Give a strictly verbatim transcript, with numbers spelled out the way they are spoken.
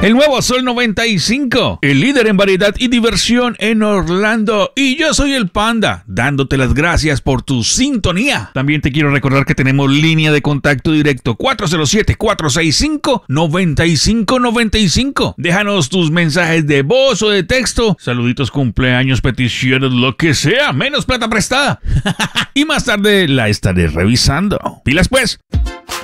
El nuevo Sol noventa y cinco, el líder en variedad y diversión en Orlando. Y yo soy el Panda, dándote las gracias por tu sintonía. También te quiero recordar que tenemos línea de contacto directo cuatro cero siete, cuatro seis cinco, nueve cinco nueve cinco. Déjanos tus mensajes de voz o de texto, saluditos, cumpleaños, peticiones, lo que sea, menos plata prestada. Y más tarde la estaré revisando. ¡Pilas pues!